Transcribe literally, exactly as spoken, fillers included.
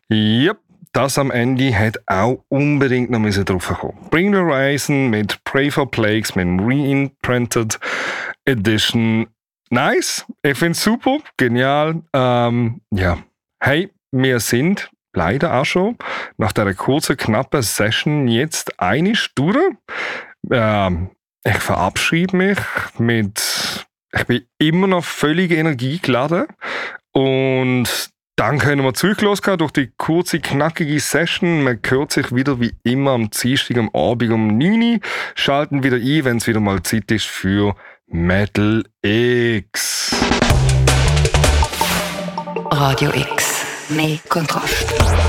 Yep, das am Ende hat auch unbedingt noch drauf kommen. Bring the Horizon mit Pray for Plagues mit dem Reimprinted Edition. Nice, ich finde es super, genial. Ähm, ja, hey, wir sind leider auch schon nach dieser kurzen, knappen Session jetzt eine Stunde. Ähm, ich verabschiede mich mit, ich bin immer noch völlig energiegeladen und dann können wir zurücklosgehen durch die kurze, knackige Session. Man hört sich wieder wie immer am Dienstag am Abend um neun Uhr. Schalten wieder ein, wenn es wieder mal Zeit ist für Metal X. Radio X. Mehr Kontrast.